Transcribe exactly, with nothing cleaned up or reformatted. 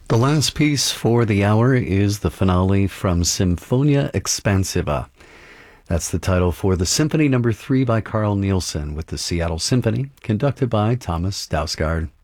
The last piece for the hour is the finale from Symphonia Expansiva. That's the title for the Symphony Number Three by Carl Nielsen with the Seattle Symphony, conducted by Thomas Dausgaard.